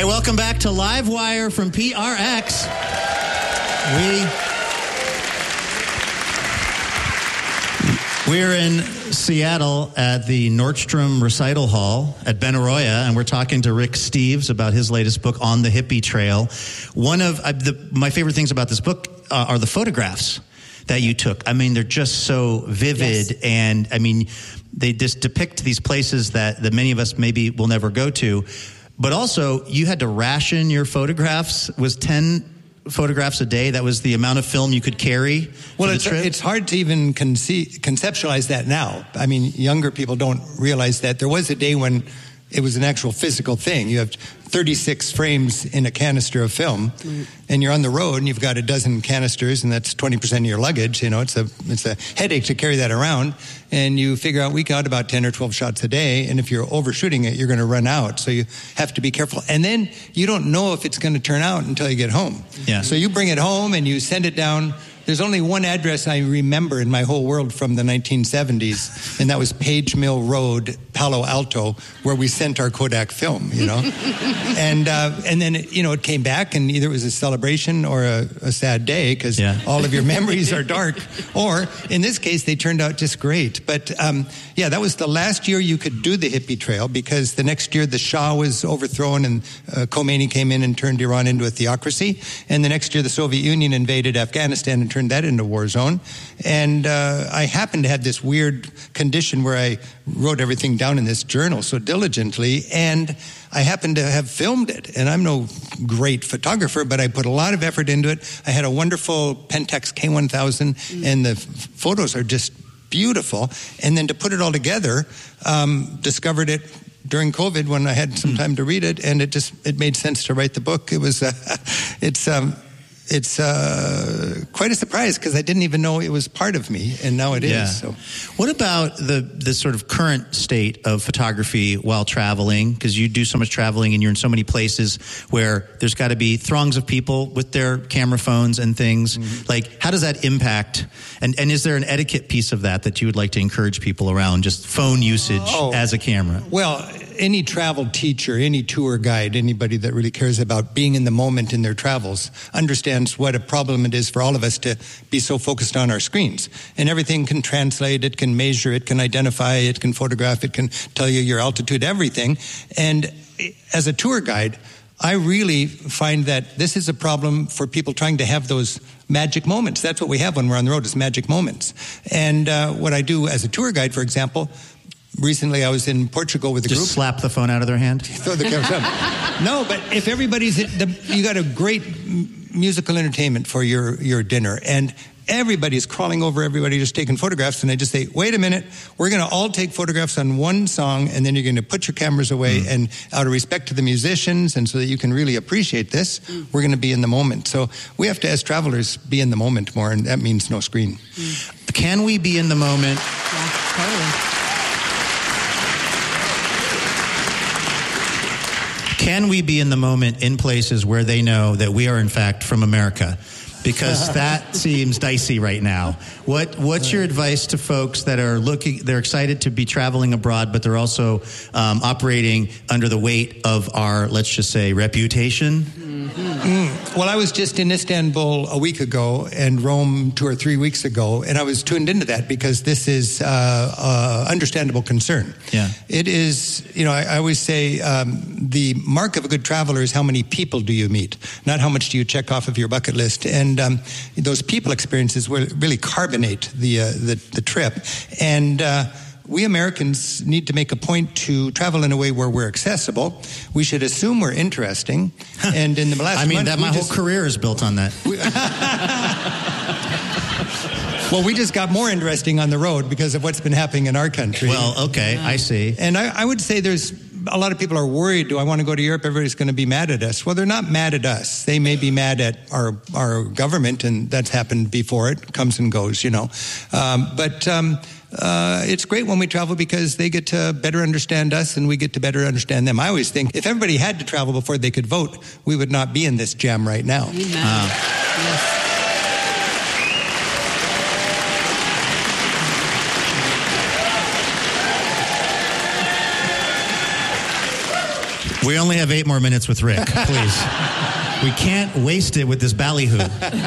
Hey, welcome back to Livewire from PRX. We're in Seattle at the Nordstrom Recital Hall at Benaroya, and we're talking to Rick Steves about his latest book, On the Hippie Trail. One of my favorite things about this book are the photographs that you took. I mean, they're just so vivid, yes. And I mean, they just depict these places that many of us maybe will never go to. But also, you had to ration your photographs. Was 10 photographs a day? That was the amount of film you could carry. Well, it's hard to even conceptualize that now. I mean, younger people don't realize that there was a day when it was an actual physical thing. You have 36 frames in a canister of film, and you're on the road, and you've got a dozen canisters, and that's 20% of your luggage. You know, it's a headache to carry that around, and you figure out we got about 10 or 12 shots a day, and if you're overshooting it, you're going to run out. So you have to be careful. And then you don't know if it's going to turn out until you get home. Yeah. So you bring it home, and you send it down. There's only one address I remember in my whole world from the 1970s, and that was Page Mill Road, Palo Alto, where we sent our Kodak film, you know. And then, it came back, and either it was a celebration or a sad day, because all of your memories are dark. Or, in this case, they turned out just great. But, that was the last year you could do the hippie trail, because the next year the Shah was overthrown, and Khomeini came in and turned Iran into a theocracy. And the next year the Soviet Union invaded Afghanistan and turned that into a war zone. And I happened to have this weird condition where I wrote everything down in this journal so diligently, and I happened to have filmed it. And I'm no great photographer, but I put a lot of effort into it. I had a wonderful Pentax K1000, and the photos are just beautiful. And then to put it all together, discovered it during COVID when I had some time to read it, and it made sense to write the book. It was it's quite a surprise, because I didn't even know it was part of me, and now it is. So, what about the sort of current state of photography while traveling? Because you do so much traveling, and you're in so many places where there's got to be throngs of people with their camera phones and things. Mm-hmm. Like, how does that impact? And is there an etiquette piece of that you would like to encourage people around, just phone usage as a camera? Well, any travel teacher, any tour guide, anybody that really cares about being in the moment in their travels understands what a problem it is for all of us to be so focused on our screens. And everything can translate, it can measure, it can identify, it can photograph, it can tell you your altitude, everything. And as a tour guide, I really find that this is a problem for people trying to have those magic moments. That's what we have when we're on the road, is magic moments. And what I do as a tour guide, for example, recently I was in Portugal with a group. Just slap the phone out of their hand? Throw the camera down. No, but if everybody's... you got a great musical entertainment for your dinner, and everybody's crawling over everybody just taking photographs, and I just say, wait a minute, we're going to all take photographs on one song, and then you're going to put your cameras away, and out of respect to the musicians, and so that you can really appreciate this, we're going to be in the moment. So we have to, as travelers, be in the moment more, and that means no screen. Can we be in the moment? Yeah, totally. Can we be in the moment in places where they know that we are, in fact, from America? Because that seems dicey right now. What's your advice to folks that are they're excited to be traveling abroad, but they're also operating under the weight of our, let's just say, reputation? Well, I was just in Istanbul a week ago and Rome 2 or 3 weeks ago, and I was tuned into that because this is understandable concern. Yeah. It is, I always say the mark of a good traveler is how many people do you meet, not how much do you check off of your bucket list. And those people experiences will really carbonate the trip. And we Americans need to make a point to travel in a way where we're accessible. We should assume we're interesting. And in the last month, my whole career is built on that. Well, we just got more interesting on the road because of what's been happening in our country. Well, okay, I see. And I would say there's a lot of people are worried, do I want to go to Europe? Everybody's going to be mad at us. Well, they're not mad at us. They may be mad at our government, and that's happened before. It comes and goes, But it's great when we travel because they get to better understand us and we get to better understand them. I always think if everybody had to travel before they could vote, we would not be in this jam right now. Amen. Yes. We only have 8 more minutes with Rick, please. We can't waste it with this ballyhoo.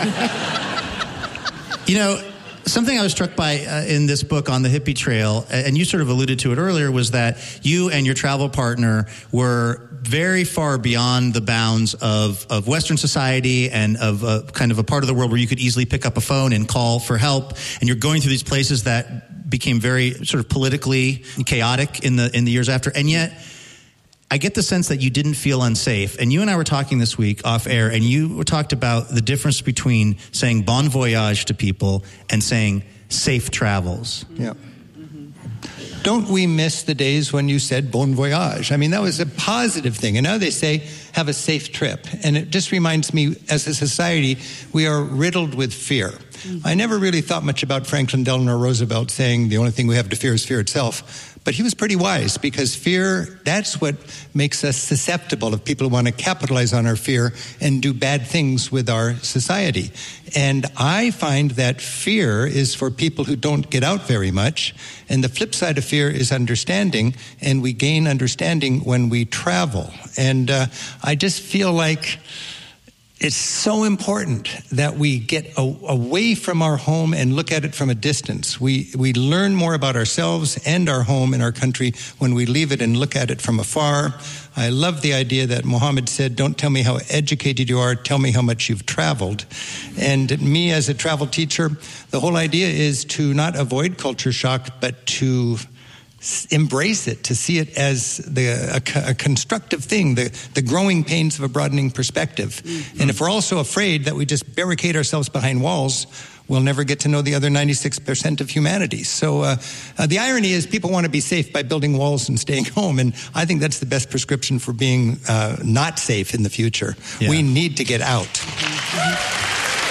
You know, something I was struck by in this book on the hippie trail, and you sort of alluded to it earlier, was that you and your travel partner were very far beyond the bounds of Western society and of kind of a part of the world where you could easily pick up a phone and call for help. And you're going through these places that became very sort of politically chaotic in the years after. And yet, I get the sense that you didn't feel unsafe. And you and I were talking this week off air, and you talked about the difference between saying bon voyage to people and saying safe travels. Yeah. Don't we miss the days when you said bon voyage? I mean, that was a positive thing. And now they say, have a safe trip. And it just reminds me, as a society, we are riddled with fear. I never really thought much about Franklin Delano Roosevelt saying the only thing we have to fear is fear itself. But he was pretty wise, because fear, that's what makes us susceptible of people who want to capitalize on our fear and do bad things with our society. And I find that fear is for people who don't get out very much. And the flip side of fear is understanding, and we gain understanding when we travel. And I just feel like it's so important that we get away from our home and look at it from a distance. We learn more about ourselves and our home and our country when we leave it and look at it from afar. I love the idea that Muhammad said, don't tell me how educated you are, tell me how much you've traveled. And me as a travel teacher, the whole idea is to not avoid culture shock, but to embrace it, to see it as a constructive thing, the growing pains of a broadening perspective. Mm-hmm. And if we're also afraid that we just barricade ourselves behind walls, we'll never get to know the other 96% of humanity. So the irony is people want to be safe by building walls and staying home, and I think that's the best prescription for being not safe in the future. Yeah. We need to get out. Mm-hmm.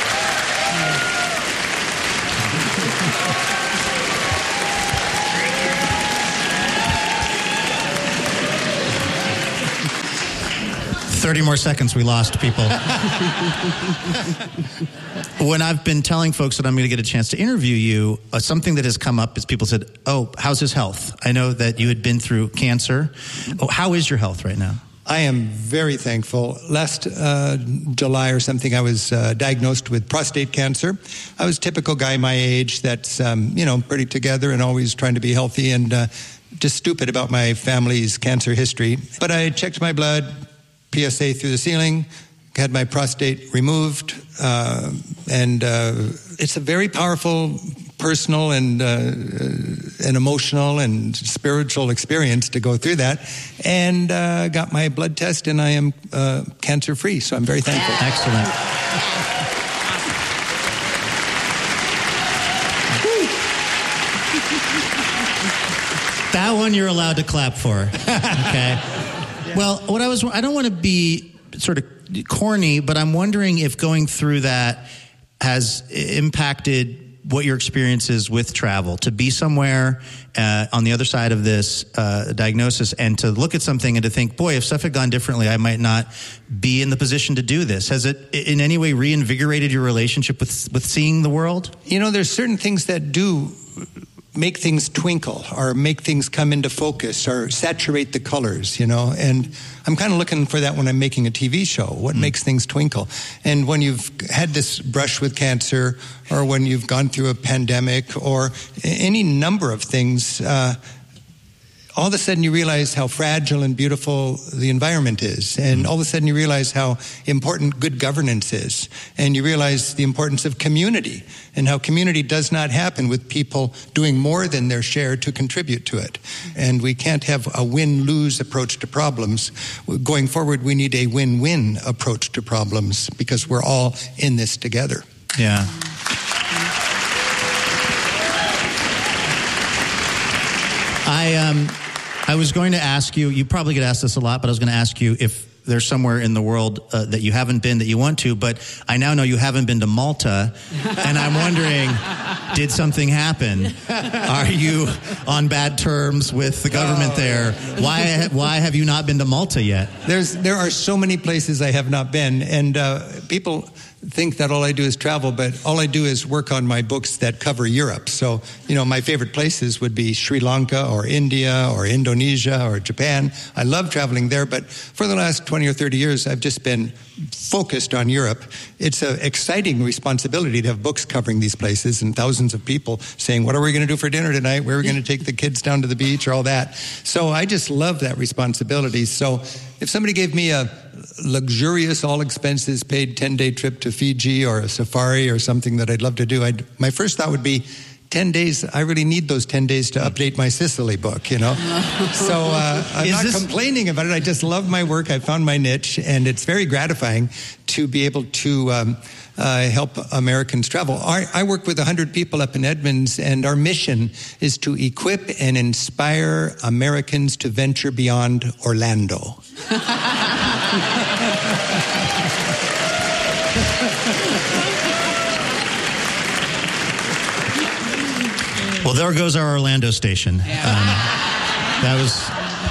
30 more seconds, we lost people. When I've been telling folks that I'm going to get a chance to interview you, something that has come up is people said, oh, how's his health? I know that you had been through cancer. Oh, how is your health right now? I am very thankful. Last July or something, I was diagnosed with prostate cancer. I was a typical guy my age that's, pretty together and always trying to be healthy, and just stupid about my family's cancer history. But I checked my blood, PSA through the ceiling, had my prostate removed, and it's a very powerful personal and emotional and spiritual experience to go through that, and got my blood test, and I am cancer-free, so I'm very thankful. Excellent. That one you're allowed to clap for, okay? Well, I don't want to be sort of corny, but I'm wondering if going through that has impacted what your experience is with travel, to be somewhere on the other side of this diagnosis and to look at something and to think, boy, if stuff had gone differently, I might not be in the position to do this. Has it in any way reinvigorated your relationship with seeing the world? You know, there's certain things that do make things twinkle or make things come into focus or saturate the colors, and I'm kind of looking for that when I'm making a TV show. What makes things twinkle? And when you've had this brush with cancer, or when you've gone through a pandemic, or any number of things, all of a sudden you realize how fragile and beautiful the environment is. And all of a sudden you realize how important good governance is. And you realize the importance of community, and how community does not happen with people doing more than their share to contribute to it. And we can't have a win-lose approach to problems. Going forward, we need a win-win approach to problems, because we're all in this together. Yeah. I was going to ask you, you probably get asked this a lot, but I was going to ask you if there's somewhere in the world that you haven't been that you want to, but I now know you haven't been to Malta, and I'm wondering, did something happen? Are you on bad terms with the government there? Why have you not been to Malta yet? There are so many places I have not been, and people think that all I do is travel, but all I do is work on my books that cover Europe. So, my favorite places would be Sri Lanka or India or Indonesia or Japan. I love traveling there, but for the last 20 or 30 years, I've just been focused on Europe. It's an exciting responsibility to have books covering these places and thousands of people saying, what are we going to do for dinner tonight? Where are we going to take the kids down to the beach or all that? So I just love that responsibility. So if somebody gave me a luxurious, all expenses paid 10-day trip to Fiji or a safari or something that I'd love to do, my first thought would be 10 days. I really need those 10 days to update my Sicily book, So I'm not complaining about it. I just love my work. I found my niche, and it's very gratifying to be able to help Americans travel. I work with 100 people up in Edmonds, and our mission is to equip and inspire Americans to venture beyond Orlando. Well, there goes our Orlando station. That was...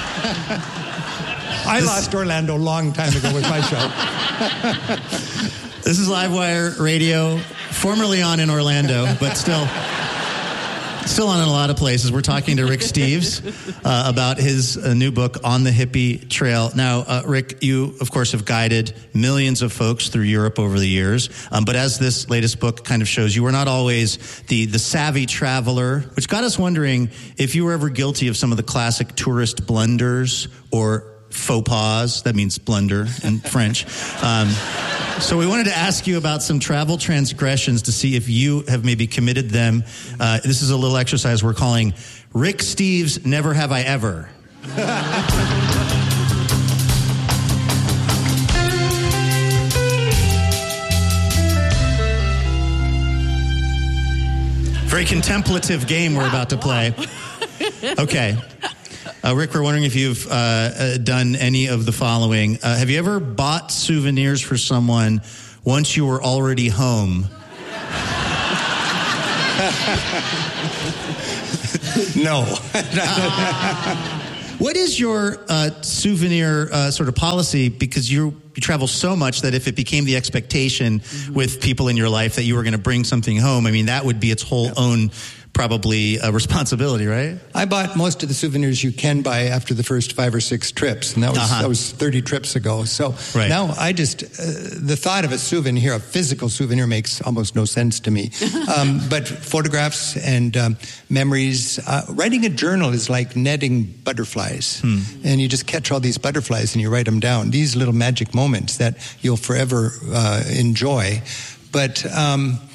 I lost Orlando a long time ago with my show. This is Livewire Radio, formerly on in Orlando, but still on in a lot of places. We're talking to Rick Steves about his new book, On the Hippie Trail. Now, Rick, you, of course, have guided millions of folks through Europe over the years. But as this latest book kind of shows, you were not always the savvy traveler, which got us wondering if you were ever guilty of some of the classic tourist blunders or faux pas. That means blunder in French. So we wanted to ask you about some travel transgressions to see if you have maybe committed them. This is a little exercise we're calling Rick Steves' Never Have I Ever. Very contemplative game we're about to play. Okay. Rick, we're wondering if you've done any of the following. Have you ever bought souvenirs for someone once you were already home? No. What is your souvenir sort of policy? Because you travel so much that if it became the expectation with people in your life that you were going to bring something home, I mean, that would be its whole own probably a responsibility, right? I bought most of the souvenirs you can buy after the first 5 or 6 trips, and that was 30 trips ago. So now I just, the thought of a souvenir, a physical souvenir, makes almost no sense to me. But photographs and memories, writing a journal is like netting butterflies, and you just catch all these butterflies and you write them down. These little magic moments that you'll forever enjoy. But